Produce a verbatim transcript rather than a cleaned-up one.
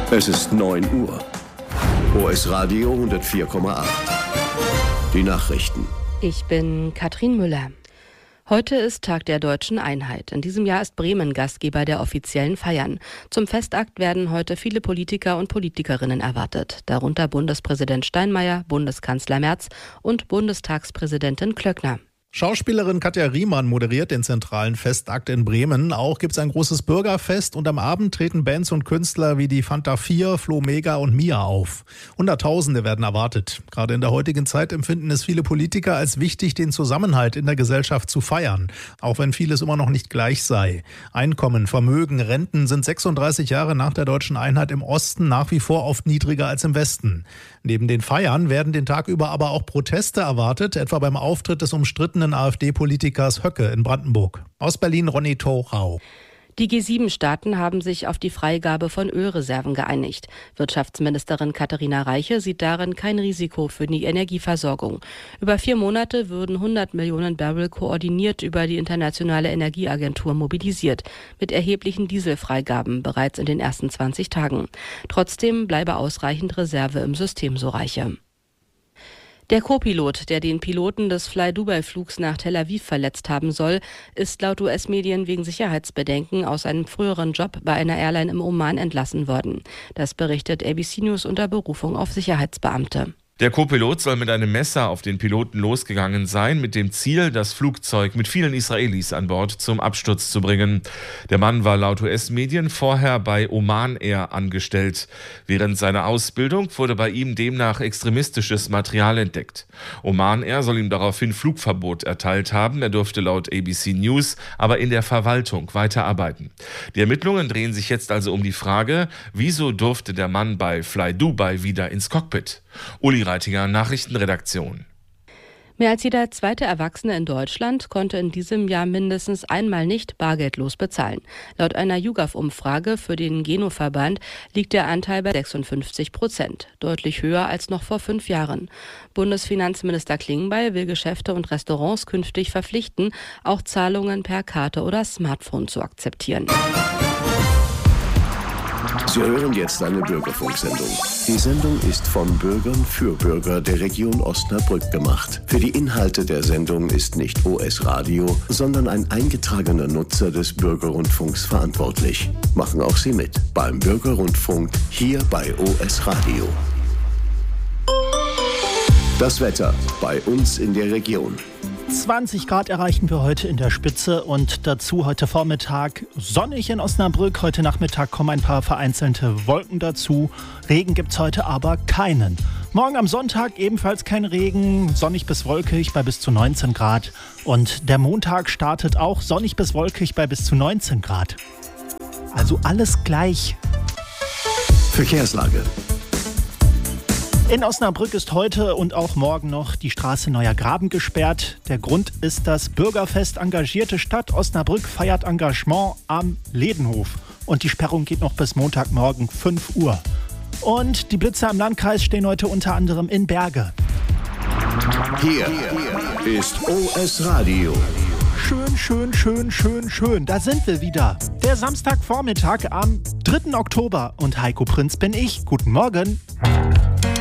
Es ist neun Uhr. O S Radio hundertvier Komma acht. Die Nachrichten. Ich bin Katrin Müller. Heute ist Tag der Deutschen Einheit. In diesem Jahr ist Bremen Gastgeber der offiziellen Feiern. Zum Festakt werden heute viele Politiker und Politikerinnen erwartet. Darunter Bundespräsident Steinmeier, Bundeskanzler Merz und Bundestagspräsidentin Klöckner. Schauspielerin Katja Riemann moderiert den zentralen Festakt in Bremen. Auch gibt es ein großes Bürgerfest und am Abend treten Bands und Künstler wie die Fanta vier, Flo Mega und Mia auf. Hunderttausende werden erwartet. Gerade in der heutigen Zeit empfinden es viele Politiker als wichtig, den Zusammenhalt in der Gesellschaft zu feiern, auch wenn vieles immer noch nicht gleich sei. Einkommen, Vermögen, Renten sind sechsunddreißig Jahre nach der Deutschen Einheit im Osten nach wie vor oft niedriger als im Westen. Neben den Feiern werden den Tag über aber auch Proteste erwartet, etwa beim Auftritt des umstrittenen AfD-Politikers Höcke in Brandenburg. Aus Berlin Ronny Thorau. Die G sieben Staaten haben sich auf die Freigabe von Ölreserven geeinigt. Wirtschaftsministerin Katharina Reiche sieht darin kein Risiko für die Energieversorgung. Über vier Monate würden hundert Millionen Barrel koordiniert über die Internationale Energieagentur mobilisiert, mit erheblichen Dieselfreigaben bereits in den ersten zwanzig Tagen. Trotzdem bleibe ausreichend Reserve im System, so Reiche. Der Co-Pilot, der den Piloten des Fly-Dubai-Flugs nach Tel Aviv verletzt haben soll, ist laut U S-Medien wegen Sicherheitsbedenken aus einem früheren Job bei einer Airline im Oman entlassen worden. Das berichtet A B C News unter Berufung auf Sicherheitsbeamte. Der Co-Pilot soll mit einem Messer auf den Piloten losgegangen sein, mit dem Ziel, das Flugzeug mit vielen Israelis an Bord zum Absturz zu bringen. Der Mann war laut U S-Medien vorher bei Oman Air angestellt. Während seiner Ausbildung wurde bei ihm demnach extremistisches Material entdeckt. Oman Air soll ihm daraufhin Flugverbot erteilt haben. Er durfte laut A B C News aber in der Verwaltung weiterarbeiten. Die Ermittlungen drehen sich jetzt also um die Frage, wieso durfte der Mann bei Fly Dubai wieder ins Cockpit? Uli Reitinger, Nachrichtenredaktion. Mehr als jeder zweite Erwachsene in Deutschland konnte in diesem Jahr mindestens einmal nicht bargeldlos bezahlen. Laut einer YouGov-Umfrage für den Geno-Verband liegt der Anteil bei sechsundfünfzig Prozent, deutlich höher als noch vor fünf Jahren. Bundesfinanzminister Klingbeil will Geschäfte und Restaurants künftig verpflichten, auch Zahlungen per Karte oder Smartphone zu akzeptieren. Sie hören jetzt eine Bürgerfunksendung. Die Sendung ist von Bürgern für Bürger der Region Osnabrück gemacht. Für die Inhalte der Sendung ist nicht O S Radio, sondern ein eingetragener Nutzer des Bürgerrundfunks verantwortlich. Machen auch Sie mit beim Bürgerrundfunk hier bei O S Radio. Das Wetter bei uns in der Region. zwanzig Grad erreichen wir heute in der Spitze und dazu heute Vormittag sonnig in Osnabrück. Heute Nachmittag kommen ein paar vereinzelte Wolken dazu. Regen gibt's heute aber keinen. Morgen am Sonntag ebenfalls kein Regen, sonnig bis wolkig bei bis zu neunzehn Grad. Und der Montag startet auch sonnig bis wolkig bei bis zu neunzehn Grad. Also alles gleich. Verkehrslage. In Osnabrück ist heute und auch morgen noch die Straße Neuer Graben gesperrt. Der Grund ist das Bürgerfest Engagierte Stadt Osnabrück feiert Engagement am Ledenhof. Und die Sperrung geht noch bis Montagmorgen fünf Uhr. Und die Blitzer im Landkreis stehen heute unter anderem in Berge. Hier ist O S Radio. Schön, schön, schön, schön, schön. Da sind wir wieder. Der Samstagvormittag am dritten Oktober. Und Heiko Prinz bin ich. Guten Morgen.